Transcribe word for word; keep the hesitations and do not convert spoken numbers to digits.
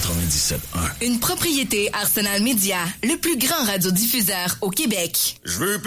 quatre-vingt-dix-sept un. Une propriété Arsenal Média, le plus grand radiodiffuseur au Québec. Je veux